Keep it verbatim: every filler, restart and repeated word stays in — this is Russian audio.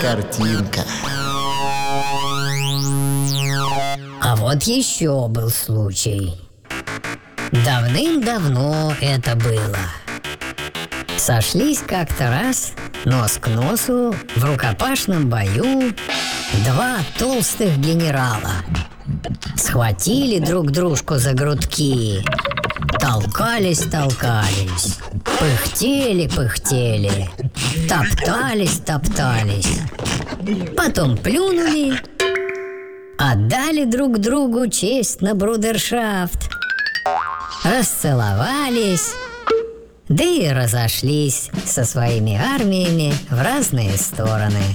Картинка. А вот еще был случай. Давным-давно это было. Сошлись как-то раз нос к носу в рукопашном бою два толстых генерала. Схватили друг дружку за грудки, толкались-толкались, пыхтели-пыхтели, топтались-топтались. Потом плюнули, отдали друг другу честь на брудершафт, расцеловались, да и разошлись со своими армиями в разные стороны.